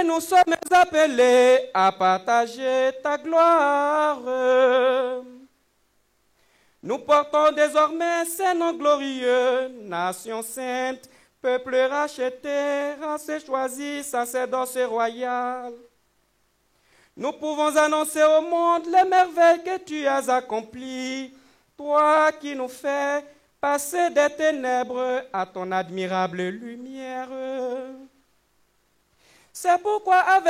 et nous sommes appelés à partager ta gloire. Nous portons désormais ces noms glorieux, nation sainte, peuple racheté, race choisie, sacerdoce royal. Nous pouvons annoncer au monde les merveilles que tu as accomplies, toi qui nous fais passer des ténèbres à ton admirable lumière. C'est pourquoi avec